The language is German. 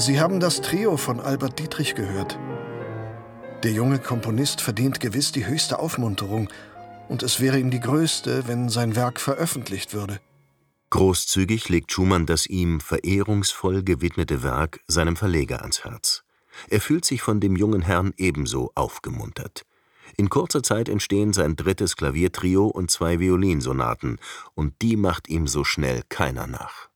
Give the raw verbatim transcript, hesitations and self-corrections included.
Sie haben das Trio von Albert Dietrich gehört. Der junge Komponist verdient gewiss die höchste Aufmunterung, und es wäre ihm die größte, wenn sein Werk veröffentlicht würde. Großzügig legt Schumann das ihm verehrungsvoll gewidmete Werk seinem Verleger ans Herz. Er fühlt sich von dem jungen Herrn ebenso aufgemuntert. In kurzer Zeit entstehen sein drittes Klaviertrio und zwei Violinsonaten, und die macht ihm so schnell keiner nach.